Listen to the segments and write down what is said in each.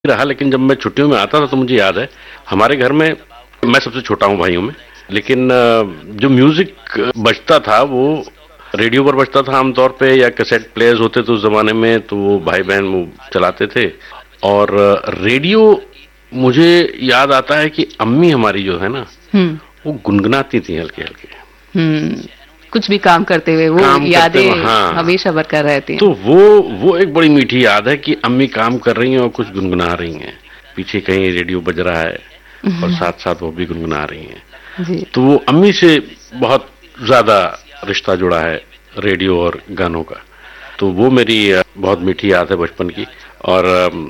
रहा, लेकिन जब मैं छुट्टियों में आता था तो मुझे याद है हमारे घर में, मैं सबसे छोटा हूँ भाइयों में, लेकिन जो म्यूजिक बजता था वो रेडियो पर बजता था आमतौर पे, या कैसेट प्लेयर्स होते थे उस जमाने में, तो वो भाई बहन वो चलाते थे। और रेडियो, मुझे याद आता है कि अम्मी हमारी जो है ना, हम्म। वो गुनगुनाती थी हल्के हल्के हम्म। कुछ भी काम करते हुए वो काम करते हुए। यादें हाँ, हमेशा बरकरार रहती तो हैं। वो एक बड़ी मीठी याद है कि अम्मी काम कर रही हैं और कुछ गुनगुना रही हैं, पीछे कहीं रेडियो बज रहा है और साथ साथ वो भी गुनगुना रही हैं। जी। तो वो अम्मी से बहुत ज्यादा रिश्ता जुड़ा है रेडियो और गानों का। तो वो मेरी बहुत मीठी याद है बचपन की। और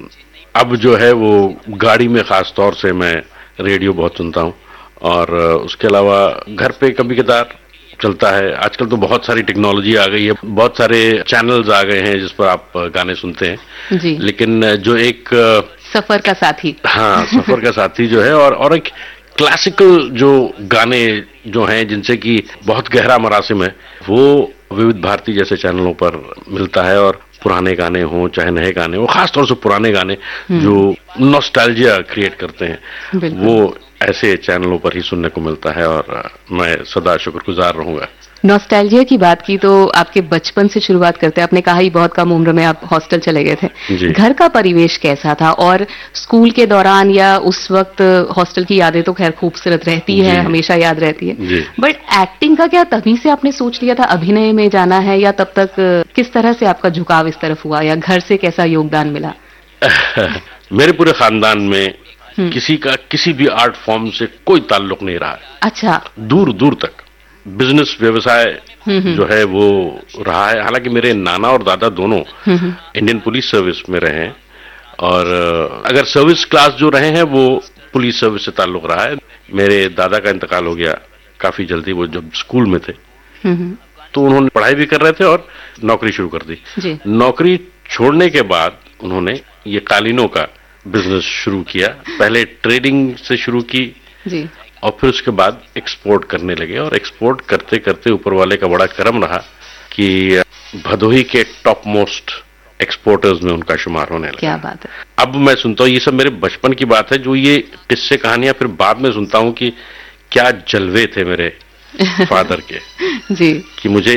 अब जो है वो गाड़ी में खास तौर से मैं रेडियो बहुत सुनता हूँ। और उसके अलावा घर पे कभी कदार चलता है। आजकल तो बहुत सारी टेक्नोलॉजी आ गई है, बहुत सारे चैनल्स आ गए हैं जिस पर आप गाने सुनते हैं। जी। लेकिन जो एक सफर का साथी। हाँ, सफर का साथी जो है, और एक क्लासिकल जो गाने जो हैं जिनसे कि बहुत गहरा मरासिम है, वो विविध भारती जैसे चैनलों पर मिलता है। और पुराने गाने हों चाहे नए गाने हो, खास तौर से पुराने गाने जो नॉस्टैल्जिया क्रिएट करते हैं, बिल्कुल। वो ऐसे चैनलों पर ही सुनने को मिलता है। और मैं सदा शुक्रगुजार रहूंगा। नॉस्टैल्जिया की बात की तो आपके बचपन से शुरुआत करते हैं। आपने कहा ही बहुत कम उम्र में आप हॉस्टल चले गए थे। जी। घर का परिवेश कैसा था, और स्कूल के दौरान या उस वक्त हॉस्टल की यादें तो खैर खूबसूरत रहती है, जी। हमेशा याद रहती है। जी। बट एक्टिंग का क्या तभी से आपने सोच लिया था अभिनय में जाना है, या तब तक किस तरह से आपका झुकाव इस तरफ हुआ, या घर से कैसा योगदान मिला? मेरे पूरे खानदान में किसी का किसी भी आर्ट फॉर्म से कोई ताल्लुक नहीं रहा है। अच्छा। दूर दूर तक बिजनेस व्यवसाय जो है वो रहा है। हालांकि मेरे नाना और दादा दोनों इंडियन पुलिस सर्विस में रहे हैं, और अगर सर्विस क्लास जो रहे हैं वो पुलिस सर्विस से ताल्लुक रहा है। मेरे दादा का इंतकाल हो गया काफी जल्दी, वो जब स्कूल में थे। तो उन्होंने पढ़ाई भी कर रहे थे और नौकरी शुरू कर दी। जी। नौकरी छोड़ने के बाद उन्होंने ये कालीनों का बिजनेस शुरू किया। पहले ट्रेडिंग से शुरू की, जी। और फिर उसके बाद एक्सपोर्ट करने लगे। और एक्सपोर्ट करते करते ऊपर वाले का बड़ा करम रहा कि भदोही के टॉप मोस्ट एक्सपोर्टर्स में उनका शुमार होने लगा। क्या बात है। अब मैं सुनता हूँ, ये सब मेरे बचपन की बात है, जो ये किस्से कहानियां फिर बाद में सुनता हूँ कि क्या जलवे थे मेरे फादर के। जी। कि मुझे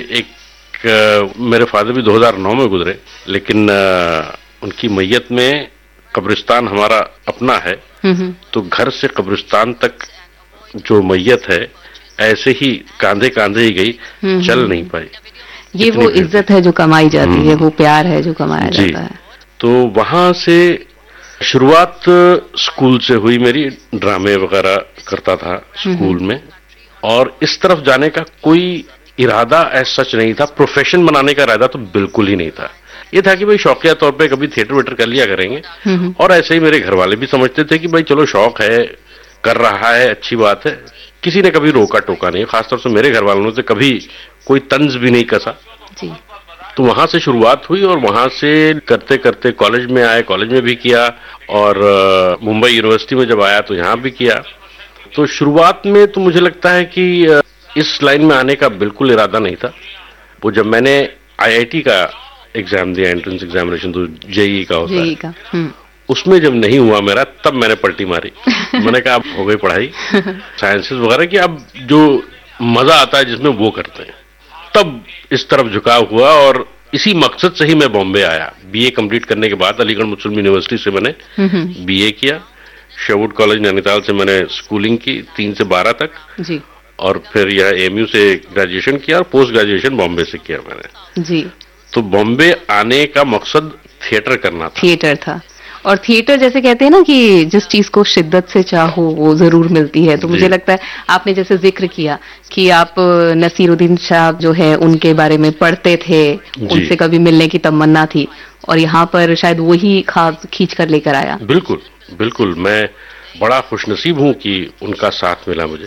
मेरे फादर भी 2009 में गुजरे, लेकिन उनकी मैयत में कब्रिस्तान हमारा अपना है, तो घर से कब्रिस्तान तक जो मैयत है ऐसे ही कांधे कांधे ही गई, चल नहीं पाई। ये वो इज्जत है जो कमाई जाती है, वो प्यार है जो कमाया जी। जाता है। तो वहां से शुरुआत स्कूल से हुई मेरी। ड्रामे वगैरह करता था स्कूल में, और इस तरफ जाने का कोई इरादा ऐसा सच नहीं था। प्रोफेशन बनाने का इरादा तो बिल्कुल ही नहीं था। ये था कि भाई शौकिया तौर पे कभी थिएटर वेटर कर लिया करेंगे, और ऐसे ही मेरे घर वाले भी समझते थे कि भाई चलो शौक है, कर रहा है, अच्छी बात है। किसी ने कभी रोका टोका नहीं, खासतौर से मेरे घर वालों ने कभी कोई तंज भी नहीं कसा। जी। तो वहां से शुरुआत हुई, और वहां से करते करते कॉलेज में आए, कॉलेज में भी किया, और मुंबई यूनिवर्सिटी में जब आया तो यहाँ भी किया। तो शुरुआत में तो मुझे लगता है कि इस लाइन में आने का बिल्कुल इरादा नहीं था। वो जब मैंने आईआईटी का एग्जाम दिया, एंट्रेंस एग्जामिनेशन, तो जेईई का होता जेईई है, का। उसमें जब नहीं हुआ मेरा, तब मैंने पलटी मारी। मैंने कहा अब हो गई पढ़ाई साइंसेस वगैरह की, अब जो मजा आता है जिसमें वो करते हैं। तब इस तरफ झुकाव हुआ, और इसी मकसद से ही मैं बॉम्बे आया। बीए कंप्लीट करने के बाद अलीगढ़ मुस्लिम यूनिवर्सिटी से मैंने बीए किया। शेरवुड कॉलेज नैनीताल से मैंने स्कूलिंग की 3 से 12 तक। जी। और फिर यह एमयू से ग्रेजुएशन किया, और पोस्ट ग्रेजुएशन बॉम्बे से किया मैंने। जी। तो बॉम्बे आने का मकसद थिएटर करना था। थिएटर था, और थिएटर जैसे कहते हैं ना कि जिस चीज को शिद्दत से चाहो वो जरूर मिलती है। तो मुझे लगता है आपने जैसे जिक्र किया कि आप नसीरुद्दीन शाह जो है उनके बारे में पढ़ते थे, उनसे कभी मिलने की तमन्ना थी, और यहाँ पर शायद वही ख्वाब खींच कर लेकर आया। बिल्कुल बिल्कुल, मैं बड़ा खुशनसीब हूँ कि उनका साथ मिला मुझे,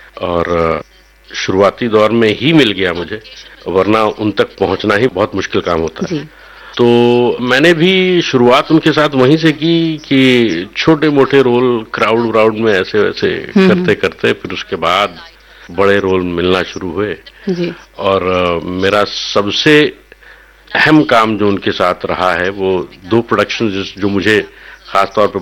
और शुरुआती दौर में ही मिल गया मुझे, वरना उन तक पहुंचना ही बहुत मुश्किल काम होता है। तो मैंने भी शुरुआत उनके साथ वहीं से की कि छोटे मोटे रोल क्राउड व्राउड में ऐसे वैसे करते करते फिर उसके बाद बड़े रोल मिलना शुरू हुए। जी। और मेरा सबसे अहम काम जो उनके साथ रहा है वो 2 प्रोडक्शन जो मुझे खास तौर पे